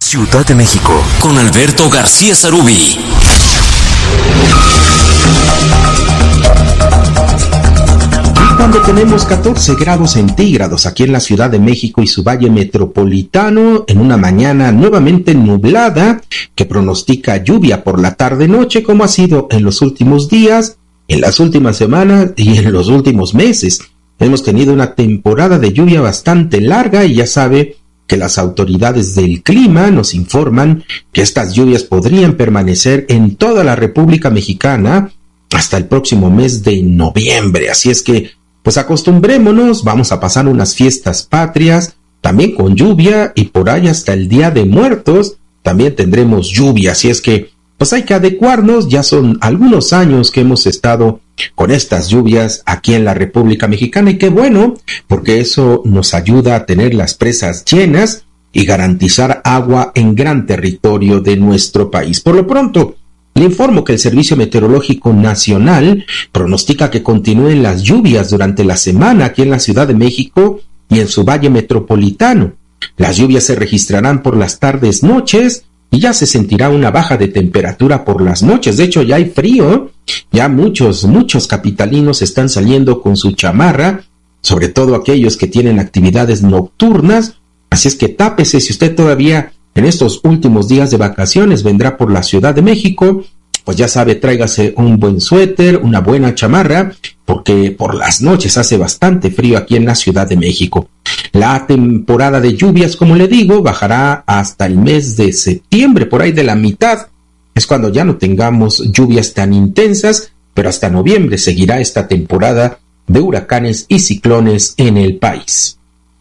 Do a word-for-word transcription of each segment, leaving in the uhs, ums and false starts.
Ciudad de México, con Alberto García Sarubí. Cuando tenemos catorce grados centígrados aquí en la Ciudad de México y su valle metropolitano, en una mañana nuevamente nublada que pronostica lluvia por la tarde-noche, como ha sido en los últimos días, en las últimas semanas y en los últimos meses. Hemos tenido una temporada de lluvia bastante larga y ya sabe que las autoridades del clima nos informan que estas lluvias podrían permanecer en toda la República Mexicana hasta el próximo mes de noviembre. Así es que pues acostumbrémonos, vamos a pasar unas fiestas patrias, también con lluvia, y por ahí hasta el Día de Muertos también tendremos lluvia, así es que pues hay que adecuarnos. Ya son algunos años que hemos estado con estas lluvias aquí en la República Mexicana, y qué bueno, porque eso nos ayuda a tener las presas llenas y garantizar agua en gran territorio de nuestro país. Por lo pronto, le informo que el Servicio Meteorológico Nacional pronostica que continúen las lluvias durante la semana aquí en la Ciudad de México y en su valle metropolitano. Las lluvias se registrarán por las tardes, noches, y ya se sentirá una baja de temperatura por las noches. De hecho, ya hay frío, ya muchos, muchos capitalinos están saliendo con su chamarra, sobre todo aquellos que tienen actividades nocturnas, así es que tápese si usted todavía en estos últimos días de vacaciones vendrá por la Ciudad de México, pues ya sabe, tráigase un buen suéter, una buena chamarra, porque por las noches hace bastante frío aquí en la Ciudad de México. La temporada de lluvias, como le digo, bajará hasta el mes de septiembre, por ahí de la mitad. Es cuando ya no tengamos lluvias tan intensas, pero hasta noviembre seguirá esta temporada de huracanes y ciclones en el país.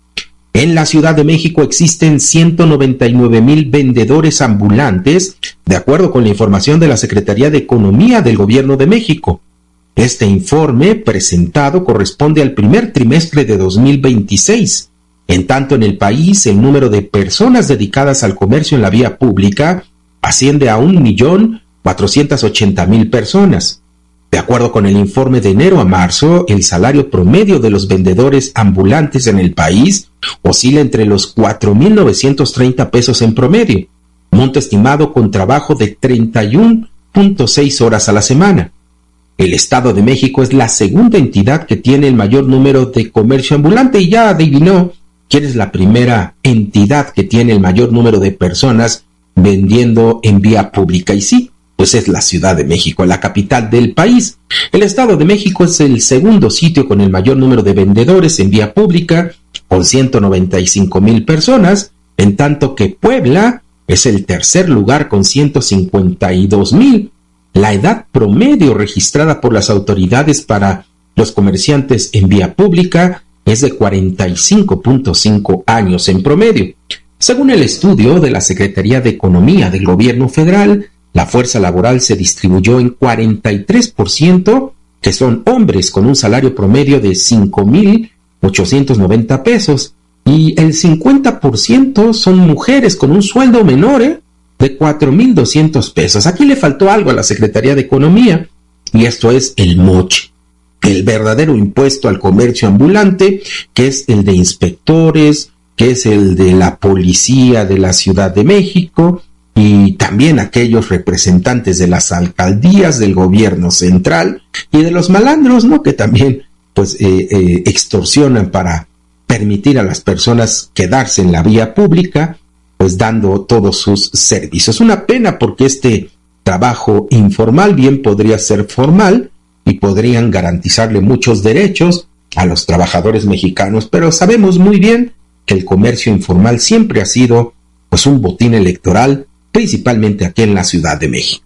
En la Ciudad de México existen ciento noventa y nueve mil vendedores ambulantes, de acuerdo con la información de la Secretaría de Economía del Gobierno de México. Este informe presentado corresponde al primer trimestre de dos mil veintiséis. En tanto, en el país, el número de personas dedicadas al comercio en la vía pública asciende a un millón cuatrocientas ochenta mil personas. De acuerdo con el informe de enero a marzo, el salario promedio de los vendedores ambulantes en el país oscila entre los cuatro mil novecientos treinta pesos en promedio, monto estimado con trabajo de treinta y una punto seis horas a la semana. El Estado de México es la segunda entidad que tiene el mayor número de comercio ambulante, y ya adivinó quién es la primera entidad que tiene el mayor número de personas vendiendo en vía pública. Y sí, pues es la Ciudad de México, la capital del país. El Estado de México es el segundo sitio con el mayor número de vendedores en vía pública, con ciento noventa y cinco mil personas, en tanto que Puebla es el tercer lugar con ciento cincuenta y dos mil. La edad promedio registrada por las autoridades para los comerciantes en vía pública es de cuarenta y cinco punto cinco años en promedio. Según el estudio de la Secretaría de Economía del Gobierno Federal, la fuerza laboral se distribuyó en cuarenta y tres por ciento, que son hombres con un salario promedio de cinco mil ochocientos noventa pesos, y el cincuenta por ciento son mujeres con un sueldo menor, ¿eh? de cuatro mil doscientos pesos. Aquí le faltó algo a la Secretaría de Economía, y esto es el moche, el verdadero impuesto al comercio ambulante, que es el de inspectores, que es el de la policía de la Ciudad de México, y también aquellos representantes de las alcaldías del gobierno central y de los malandros, ¿no? Que también pues eh, eh, extorsionan para permitir a las personas quedarse en la vía pública, pues dando todos sus servicios. Una pena, porque este trabajo informal bien podría ser formal y podrían garantizarle muchos derechos a los trabajadores mexicanos, pero sabemos muy bien que el comercio informal siempre ha sido pues un botín electoral, principalmente aquí en la Ciudad de México.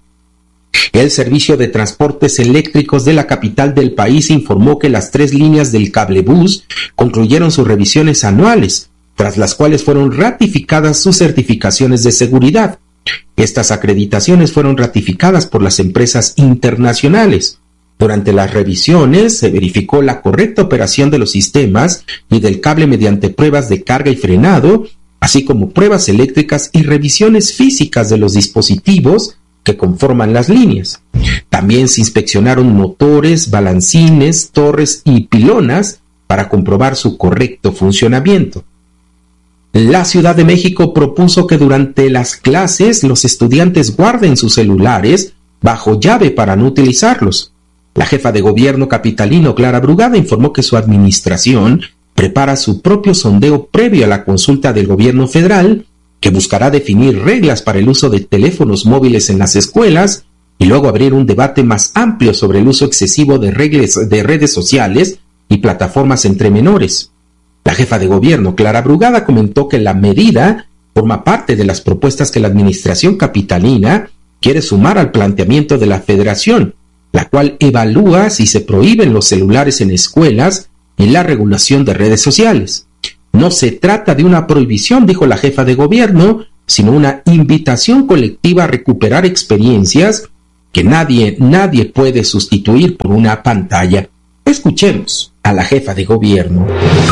El Servicio de Transportes Eléctricos de la capital del país informó que las tres líneas del cablebús concluyeron sus revisiones anuales, tras las cuales fueron ratificadas sus certificaciones de seguridad. Estas acreditaciones fueron ratificadas por las empresas internacionales. Durante las revisiones se verificó la correcta operación de los sistemas y del cable mediante pruebas de carga y frenado, así como pruebas eléctricas y revisiones físicas de los dispositivos que conforman las líneas. También se inspeccionaron motores, balancines, torres y pilonas para comprobar su correcto funcionamiento. La Ciudad de México propuso que durante las clases los estudiantes guarden sus celulares bajo llave para no utilizarlos. La jefa de gobierno capitalino, Clara Brugada, informó que su administración prepara su propio sondeo previo a la consulta del gobierno federal, que buscará definir reglas para el uso de teléfonos móviles en las escuelas y luego abrir un debate más amplio sobre el uso excesivo de, reglas, de redes sociales y plataformas entre menores. La jefa de gobierno, Clara Brugada, comentó que la medida forma parte de las propuestas que la administración capitalina quiere sumar al planteamiento de la federación, la cual evalúa si se prohíben los celulares en escuelas y la regulación de redes sociales. No se trata de una prohibición, dijo la jefa de gobierno, sino una invitación colectiva a recuperar experiencias que nadie, nadie puede sustituir por una pantalla. Escuchemos a la jefa de gobierno.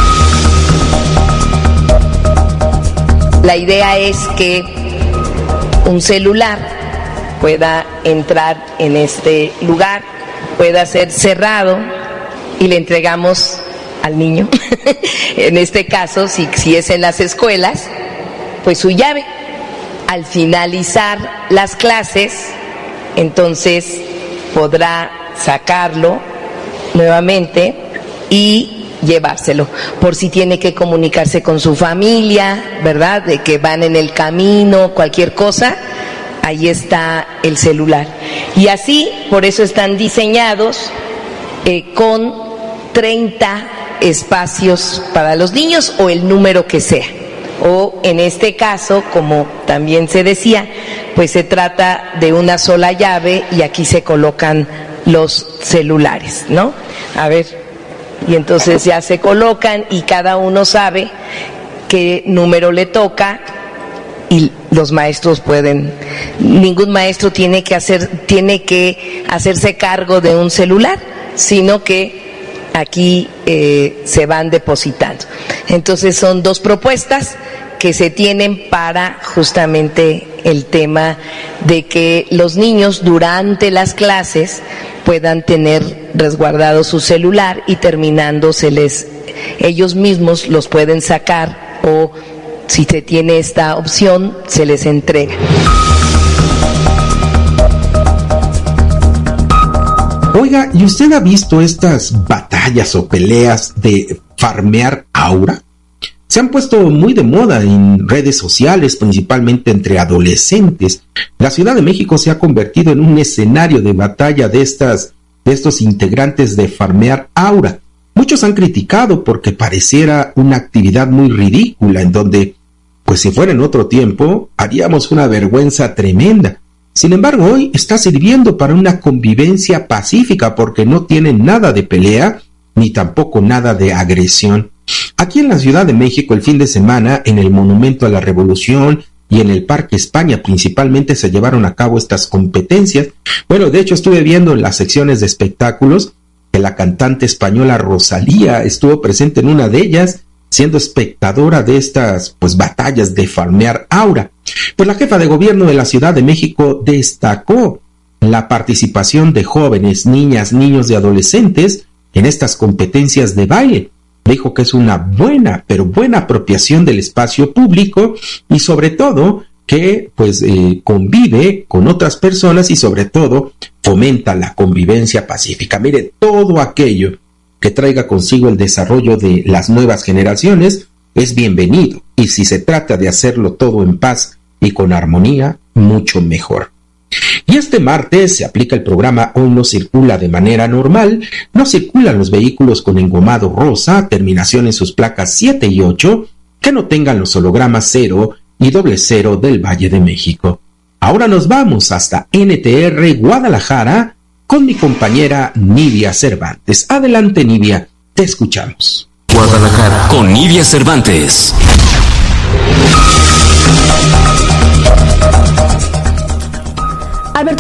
La idea es que un celular pueda entrar en este lugar, pueda ser cerrado y le entregamos al niño, en este caso, si, si es en las escuelas, pues su llave. Al finalizar las clases, entonces podrá sacarlo nuevamente y llevárselo, por si tiene que comunicarse con su familia, ¿verdad? De que van en el camino, cualquier cosa, ahí está el celular. Y así, por eso están diseñados eh, con treinta espacios para los niños o el número que sea. O en este caso, como también se decía, pues se trata de una sola llave y aquí se colocan los celulares, ¿no? A ver, y entonces ya se colocan y cada uno sabe qué número le toca y los maestros pueden, ningún maestro tiene que hacer, tiene que hacerse cargo de un celular, sino que aquí eh, se van depositando. Entonces son dos propuestas que se tienen para justamente el tema de que los niños durante las clases puedan tener resguardado su celular y terminando se les, ellos mismos los pueden sacar o si se tiene esta opción se les entrega. Oiga, ¿y usted ha visto estas batallas o peleas de farmear aura? Se han puesto muy de moda en redes sociales, principalmente entre adolescentes. La Ciudad de México se ha convertido en un escenario de batalla de estas, de estos integrantes de farmear aura. Muchos han criticado porque pareciera una actividad muy ridícula, en donde, pues si fuera en otro tiempo, haríamos una vergüenza tremenda. Sin embargo, hoy está sirviendo para una convivencia pacífica porque no tiene nada de pelea ni tampoco nada de agresión. Aquí en la Ciudad de México el fin de semana, en el Monumento a la Revolución y en el Parque España principalmente se llevaron a cabo estas competencias. Bueno, de hecho estuve viendo en las secciones de espectáculos que la cantante española Rosalía estuvo presente en una de ellas, siendo espectadora de estas pues batallas de farmear aura. Pues la jefa de gobierno de la Ciudad de México destacó la participación de jóvenes, niñas, niños y adolescentes en estas competencias de baile. Dijo que es una buena, pero buena apropiación del espacio público y sobre todo que pues eh, convive con otras personas y sobre todo fomenta la convivencia pacífica. Mire, todo aquello que traiga consigo el desarrollo de las nuevas generaciones es bienvenido y si se trata de hacerlo todo en paz y con armonía, mucho mejor. Y este martes se aplica el programa Hoy no circula de manera normal, no circulan los vehículos con engomado rosa, terminación en sus placas siete y ocho, que no tengan los hologramas cero y doble cero del Valle de México. Ahora nos vamos hasta N T R Guadalajara con mi compañera Nidia Cervantes. Adelante, Nidia, te escuchamos. Guadalajara con Nidia Cervantes. Alberto,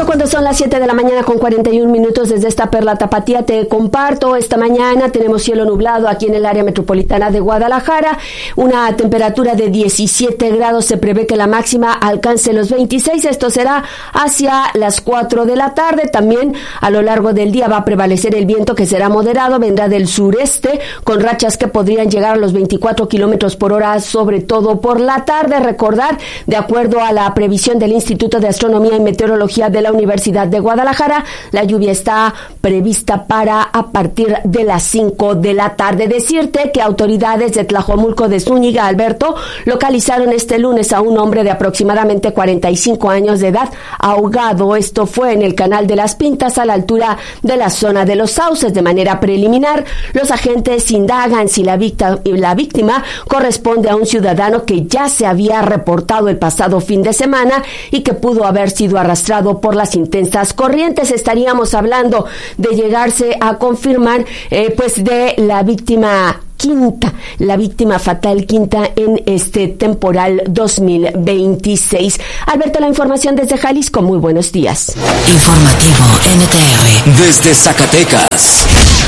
cuando son las siete de la mañana con cuarenta y un minutos desde esta Perla Tapatía, te comparto, esta mañana tenemos cielo nublado aquí en el área metropolitana de Guadalajara, una temperatura de diecisiete grados, se prevé que la máxima alcance los veintiséis, esto será hacia las cuatro de la tarde, también a lo largo del día va a prevalecer el viento que será moderado, vendrá del sureste, con rachas que podrían llegar a los veinticuatro kilómetros por hora, sobre todo por la tarde. Recordar, de acuerdo a la previsión del Instituto de Astronomía y Meteorología de la Universidad de Guadalajara, la lluvia está prevista para a partir de las cinco de la tarde. Decirte que autoridades de Tlajomulco de Zúñiga, Alberto, localizaron este lunes a un hombre de aproximadamente cuarenta y cinco años de edad ahogado. Esto fue en el Canal de las Pintas, a la altura de la zona de Los Sauces. De manera preliminar, los agentes indagan si la víctima, la víctima corresponde a un ciudadano que ya se había reportado el pasado fin de semana y que pudo haber sido arrastrado por las intensas corrientes. Estaríamos hablando de llegarse a confirmar eh, pues de la víctima quinta, la víctima fatal quinta en este temporal dos mil veintiséis. Alberto, la información desde Jalisco, muy buenos días. Informativo N T R desde Zacatecas.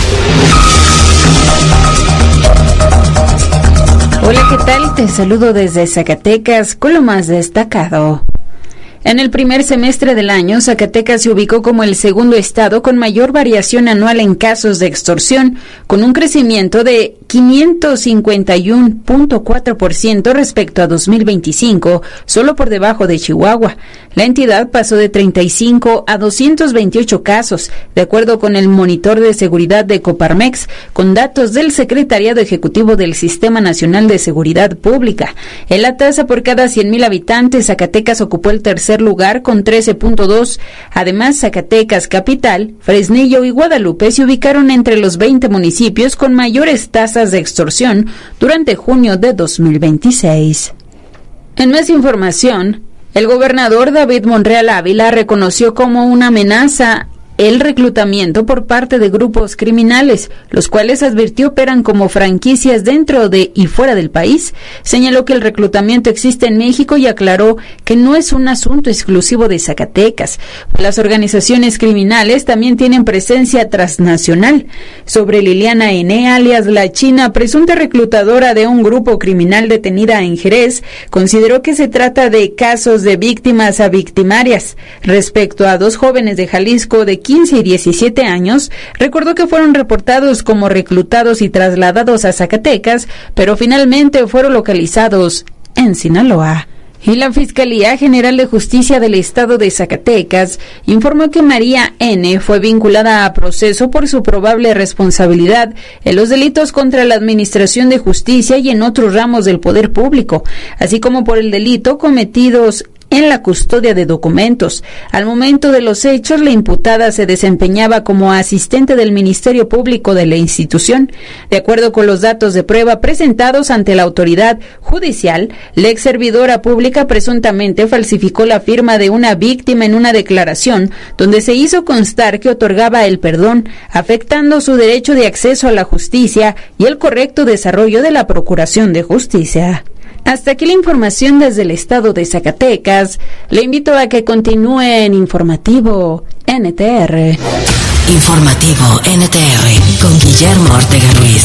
Hola, ¿qué tal? Te saludo desde Zacatecas con lo más destacado. En el primer semestre del año, Zacatecas se ubicó como el segundo estado con mayor variación anual en casos de extorsión, con un crecimiento de quinientos cincuenta y uno punto cuatro por ciento respecto a dos mil veinticinco, solo por debajo de Chihuahua. La entidad pasó de treinta y cinco a doscientos veintiocho casos, de acuerdo con el monitor de seguridad de Coparmex, con datos del Secretariado Ejecutivo del Sistema Nacional de Seguridad Pública. En la tasa por cada cien mil habitantes, Zacatecas ocupó el tercer lugar con trece punto dos. Además, Zacatecas capital, Fresnillo y Guadalupe se ubicaron entre los veinte municipios con mayores tasas de extorsión durante junio de dos mil veintiséis. En más información, el gobernador David Monreal Ávila reconoció como una amenaza el reclutamiento por parte de grupos criminales, los cuales advirtió operan como franquicias dentro de y fuera del país. Señaló que el reclutamiento existe en México y aclaró que no es un asunto exclusivo de Zacatecas. Las organizaciones criminales también tienen presencia transnacional. Sobre Liliana N., alias La China, presunta reclutadora de un grupo criminal detenida en Jerez, consideró que se trata de casos de víctimas a victimarias. Respecto a dos jóvenes de Jalisco de quince y diecisiete años, recordó que fueron reportados como reclutados y trasladados a Zacatecas, pero finalmente fueron localizados en Sinaloa. Y la Fiscalía General de Justicia del Estado de Zacatecas informó que María N. fue vinculada a proceso por su probable responsabilidad en los delitos contra la Administración de Justicia y en otros ramos del poder público, así como por el delito cometidos en la custodia de documentos. Al momento de los hechos, la imputada se desempeñaba como asistente del Ministerio Público de la institución. De acuerdo con los datos de prueba presentados ante la autoridad judicial, la ex servidora pública presuntamente falsificó la firma de una víctima en una declaración donde se hizo constar que otorgaba el perdón, afectando su derecho de acceso a la justicia y el correcto desarrollo de la Procuración de Justicia. Hasta aquí la información desde el estado de Zacatecas. Le invito a que continúe en Informativo N T R. Informativo N T R con Guillermo Ortega Ruiz.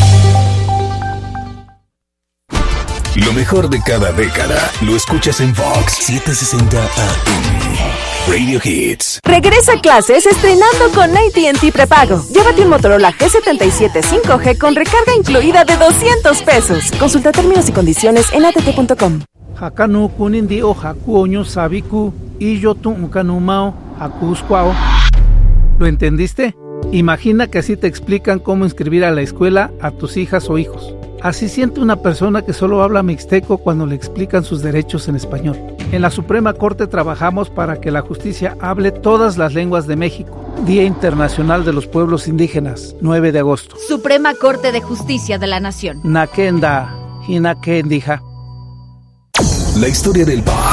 Lo mejor de cada década lo escuchas en Vox setecientos sesenta A M. Radio Hits. Regresa a clases estrenando con A T and T Prepago. Llévate un Motorola G setenta y siete cinco G con recarga incluida de doscientos pesos. Consulta términos y condiciones en a t t punto com. Hakanu kunindi o hakuoño sabiku y yo tu ukanumao hakuskwao. ¿Lo entendiste? Imagina que así te explican cómo inscribir a la escuela a tus hijas o hijos. Así siente una persona que solo habla mixteco cuando le explican sus derechos en español. En la Suprema Corte trabajamos para que la justicia hable todas las lenguas de México. Día Internacional de los Pueblos Indígenas, nueve de agosto. Suprema Corte de Justicia de la Nación. Nakenda, Hinakendija. La historia del pop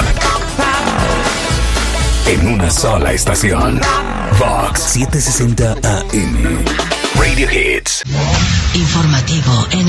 en una sola estación. Vox setecientos sesenta A M. Radio Hits. Informativo N